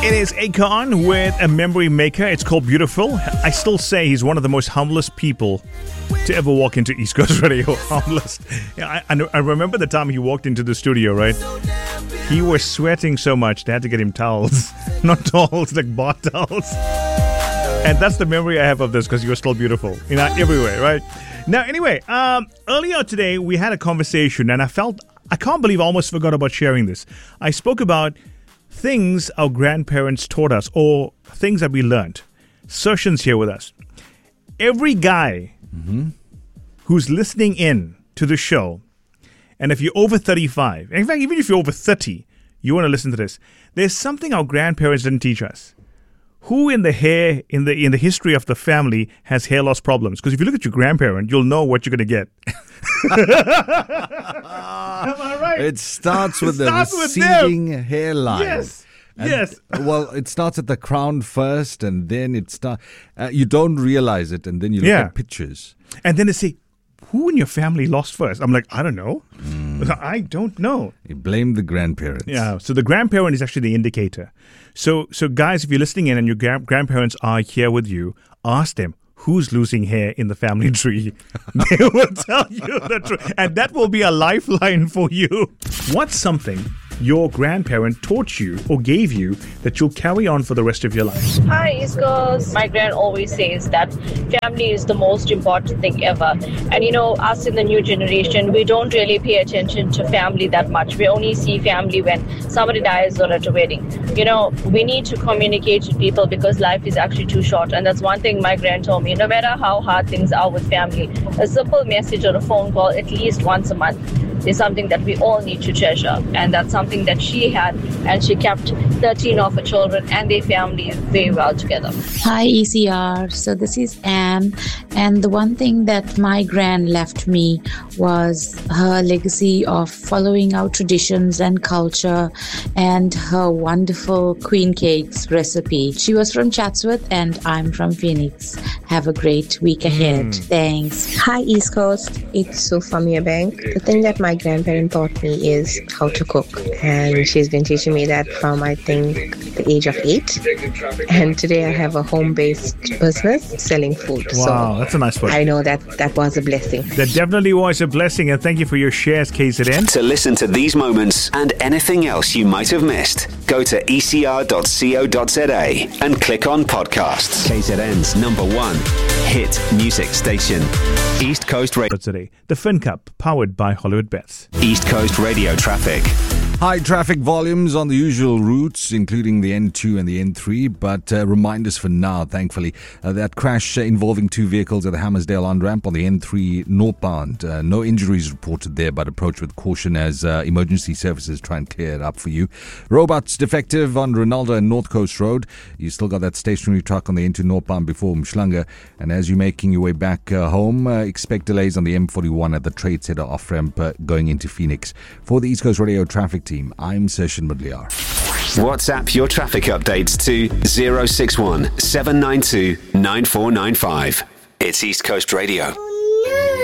It is Akon with a memory maker. It's called Beautiful. I still say he's one of the most humblest people to ever walk into East Coast Radio. Humblest. Yeah, I remember the time he walked into the studio, right? He was sweating so much they had to get him towels. Not towels, like bar towels. And that's the memory I have of this because you were still beautiful. You know, everywhere, right? Now, anyway, earlier today we had a conversation and I can't believe I almost forgot about sharing this. I spoke about things our grandparents taught us or things that we learned. Sershan's here with us. Every guy who's listening in to the show, and if you're over 35, in fact, even if you're over 30, you want to listen to this. There's something our grandparents didn't teach us. Who in the history of the family has hair loss problems? Because if you look at your grandparent, you'll know what you're going to get. Am I right? It starts with the receding hairline. Yes. And, yes. Well, it starts at the crown first, and then it starts. You don't realize it, and then you look at pictures. And then they say, who in your family lost first? I'm like, I don't know. I don't know. You blame the grandparents. Yeah, so the grandparent is actually the indicator. So guys, if you're listening in and your grandparents are here with you, ask them, who's losing hair in the family tree? They will tell you the truth. And that will be a lifeline for you. What's something your grandparent taught you or gave you that you'll carry on for the rest of your life? Hi, East Coast. My grand always says that family is the most important thing ever. And you know, us in the new generation, we don't really pay attention to family that much. We only see family when somebody dies or at a wedding. You know, we need to communicate to people because life is actually too short. And that's one thing my grand told me. No matter how hard things are with family, a simple message or a phone call at least once a month is something that we all need to treasure. And that's something that she had, and she kept 13 of her children and their family very well together. Hi ECR, so this is Anne, and the one thing that my gran left me was her legacy of following our traditions and culture and her wonderful queen cakes recipe. She was from Chatsworth and I'm from Phoenix. Have a great week ahead. Thanks. Hi East Coast, it's Sophia Bank. The thing that my grandparent taught me is how to cook, and she's been teaching me that from I think the age of 8, and today I have a home-based business selling food. Wow, so that's a nice one. I know that was a blessing. That definitely was a blessing, and thank you for your shares, KZN. To listen to these moments and anything else you might have missed, go to ecr.co.za and click on podcasts. KZN's #1 hit music station. East Coast Radio. Today, the FinCup, powered by Hollywood Bets. East Coast Radio traffic. High traffic volumes on the usual routes, including the N2 and the N3, but reminders for now, thankfully. That crash involving 2 vehicles at the Hammersdale on-ramp on the N3 northbound. No injuries reported there, but approach with caution as emergency services try and clear it up for you. Robots defective on Ronaldo and North Coast Road. You still got that stationary truck on the N2 northbound before Mshlanga. And as you're making your way back home, expect delays on the M41 at the Trade Center off-ramp going into Phoenix. For the East Coast Radio traffic team, I'm Sershan Mudliar. WhatsApp your traffic updates to 061 792 9495. It's East Coast Radio.